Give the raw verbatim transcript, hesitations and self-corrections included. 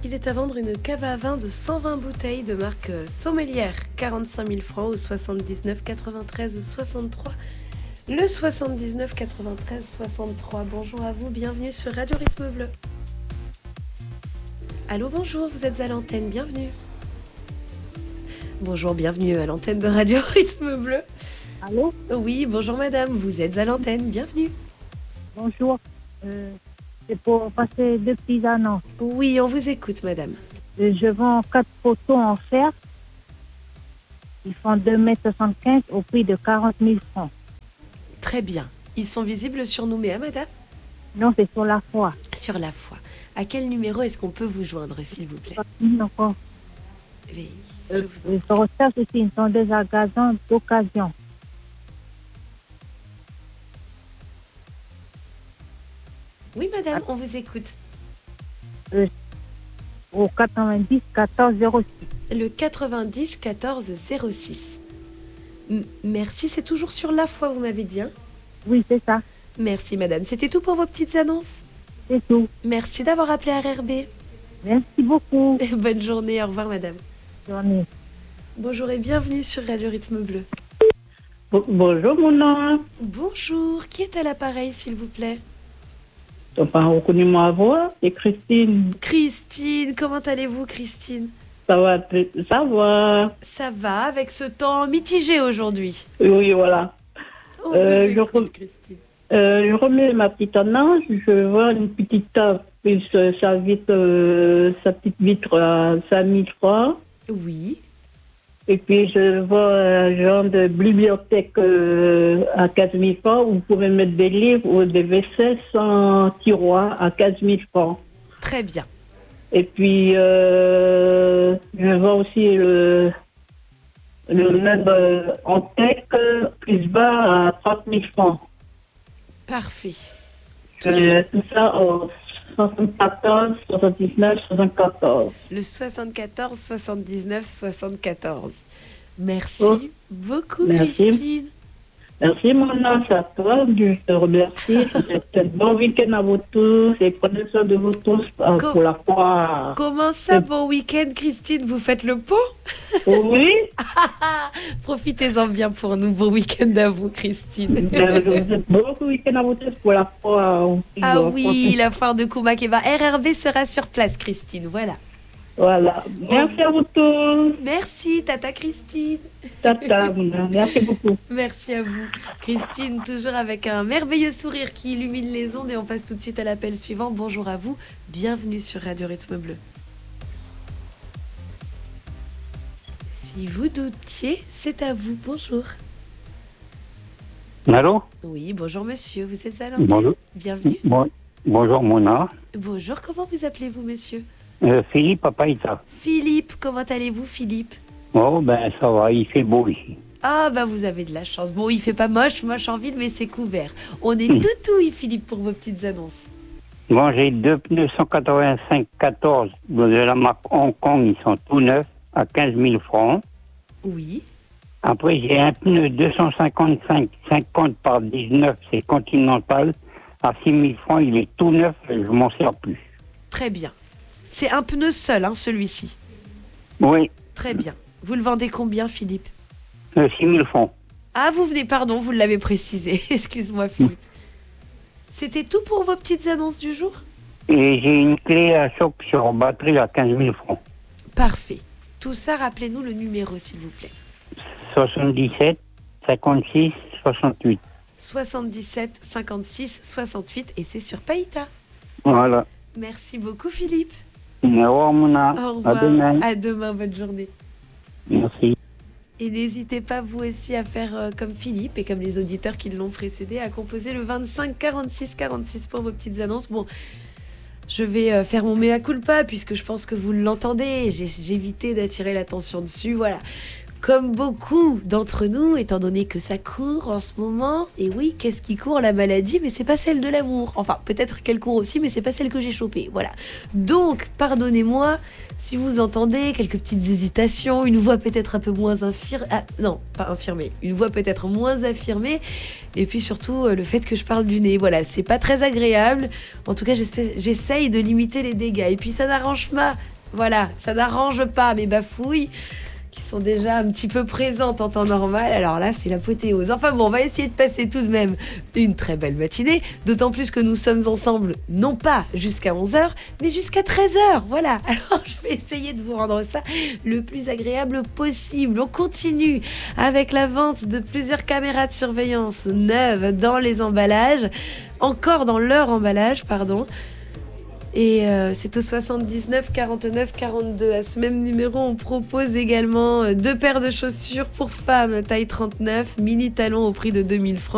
Il est à vendre une cave à vin de cent vingt bouteilles de marque Sommelière, quarante-cinq mille francs au soixante-dix-neuf quatre-vingt-treize soixante-trois. Le soixante-dix-neuf quatre-vingt-treize soixante-trois. Bonjour à vous, bienvenue sur Radio Rythme Bleu. Allô, bonjour, vous êtes à l'antenne, bienvenue. Bonjour, bienvenue à l'antenne de Radio Rythme Bleu. Allô? Oui, bonjour madame, vous êtes à l'antenne, bienvenue. Bonjour, euh, c'est pour passer deux petites annonces. Oui, on vous écoute madame. Euh, Je vends quatre poteaux en fer. Ils font deux mètres soixante-quinze au prix de quarante mille francs. Très bien. Ils sont visibles sur Nouméa madame? Non, c'est sur la foi. Sur la foi. À quel numéro est-ce qu'on peut vous joindre s'il vous plaît? Encore. Oui, je Euh, vous en... je recherche aussi une sondeuse à gazon d'occasion. Oui madame, on vous écoute. Euh, au quatre-vingt-dix quatorze zéro six. Le quatre-vingt-dix quatorze zéro six. M- merci, c'est toujours sur la foi, vous m'avez dit. Hein? Oui, c'est ça. Merci madame. C'était tout pour vos petites annonces. C'est tout. Merci d'avoir appelé R R B. Merci beaucoup. Bonne journée, au revoir madame. Journée. Bonjour et bienvenue sur Radio Rythme Bleu. Bon- Bonjour mon nom. Bonjour, qui est à l'appareil s'il vous plaît? Tu n'as pas reconnu ma voix? C'est Christine. Christine, comment allez-vous Christine? Ça va, très- ça va. Ça va avec ce temps mitigé aujourd'hui. Oui, oui, voilà. On Euh, vous je écoute, re- Christine. Euh, je remets ma petite annonce. Je vois une petite table, plus euh, sa vitre, euh, sa petite vitre à cinq mille francs. Oui, Et puis je vois un genre de bibliothèque euh, à quinze mille francs où vous pouvez mettre des livres ou des vaisselles sans tiroir à quinze mille francs. très bien. Et puis, euh, je vois aussi le, le meuble euh, en tech euh, plus bas à trente mille francs. Parfait. Euh, tout ça au soixante-quatorze, soixante-dix-neuf, soixante-quatorze. Le soixante-quatorze soixante-dix-neuf soixante-quatorze. Merci Oh, beaucoup merci. Christine. Merci, mon nom, c'est à toi. Je te remercie. Je vous souhaite un bon week-end à vous tous et prenez soin de vous tous euh, Co- pour la fois. Comment ça, bon week-end Christine? Vous faites le pot? Oui, Profitez-en bien pour nous. Bon week-end à vous Christine. euh, je vous souhaite bon week-end à vous tous pour la fois. Ah oui, la foire de Koumakeba. R R B sera sur place Christine, voilà. Voilà. Merci à vous tous. Merci Tata Christine. Tata, Mouna. Merci beaucoup. Merci à vous. Christine, toujours avec un merveilleux sourire qui illumine les ondes et on passe tout de suite à l'appel suivant. Bonjour à vous, bienvenue sur Radio Rythme Bleu. Si vous doutiez, c'est à vous. Bonjour. Allô? Oui, bonjour monsieur, vous êtes à l'antenne. Bonjour. Bienvenue. Bon- bonjour Mona. Bonjour, comment vous appelez-vous monsieur? Euh, Philippe Papaïta. Philippe, comment allez-vous Philippe? Oh ben ça va, il fait beau ici. Ah bah vous avez de la chance. Bon, il fait pas moche, moche en ville, mais c'est couvert. On est tout ouïe Philippe pour vos petites annonces. Bon, j'ai deux pneus cent quatre-vingt-cinq quatorze de la marque Hong Kong, ils sont tout neufs à quinze mille francs. Oui, Après, j'ai un pneu deux cent cinquante-cinq cinquante par dix-neuf, c'est Continental, à six mille francs, il est tout neuf, je m'en sers plus. très bien. C'est un pneu seul, hein, celui-ci. Oui, Très bien. Vous le vendez combien, Philippe? euh, six mille francs. Ah, vous venez, pardon, vous l'avez précisé. Excuse-moi, Philippe. C'était tout pour vos petites annonces du jour? Et j'ai une clé à choc sur batterie à quinze mille francs. Parfait. Tout ça, rappelez-nous le numéro, s'il vous plaît. soixante-dix-sept cinquante-six soixante-huit. soixante-dix-sept cinquante-six soixante-huit et c'est sur Païta. Voilà. Merci beaucoup, Philippe. Au revoir, Mona. Au revoir. À demain. À demain, bonne journée. Merci. Et n'hésitez pas, vous aussi, à faire euh, comme Philippe et comme les auditeurs qui l'ont précédé, à composer le vingt-cinq quarante-six quarante-six pour vos petites annonces. Bon, je vais euh, faire mon mea culpa puisque je pense que vous l'entendez. J'ai j'ai évité d'attirer l'attention dessus. Voilà. comme beaucoup d'entre nous, étant donné que ça court en ce moment. Et oui, qu'est-ce qui court? La maladie, mais c'est pas celle de l'amour. Enfin, peut-être qu'elle court aussi, mais c'est pas celle que j'ai chopée. Voilà. Donc, pardonnez-moi si vous entendez quelques petites hésitations, une voix peut-être un peu moins infirmée. Ah, non, pas infirmée. Une voix peut-être moins affirmée. Et puis surtout, euh, le fait que je parle du nez. Voilà, c'est pas très agréable. En tout cas, j'essaye de limiter les dégâts. Et puis, ça n'arrange pas. Voilà, ça n'arrange pas mes bafouilles qui sont déjà un petit peu présentes en temps normal. Alors là, c'est l'apothéose. Enfin bon, on va essayer de passer tout de même une très belle matinée, d'autant plus que nous sommes ensemble, non pas jusqu'à onze heures, mais jusqu'à treize heures. Voilà, alors je vais essayer de vous rendre ça le plus agréable possible. On continue avec la vente de plusieurs caméras de surveillance neuves dans les emballages, encore dans leur emballage, pardon. Et euh, c'est au soixante-dix-neuf quarante-neuf quarante-deux. À ce même numéro, on propose également deux paires de chaussures pour femmes, taille trente-neuf, mini talons au prix de deux mille francs.